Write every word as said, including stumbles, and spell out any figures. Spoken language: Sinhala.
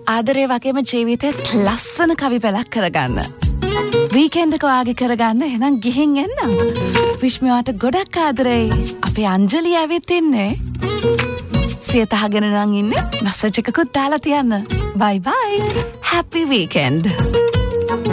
ආදරේ වගේම ජීවිතේත් ලස්සන කවි පෙළක් කරගන්න. වීකෙන්ඩ් එක ඔයාගේ කරගන්න. එහෙනම් ගිහින් එන්න. විශ්මයාට ගොඩක් ආදරේ. අපේ අංජලි ඇවිත් ඉන්නේ. සියත අහගෙන නම් ඉන්නේ. මැසේජ් එකකුත් දාලා තියන්න. බයි බයි. Happy weekend.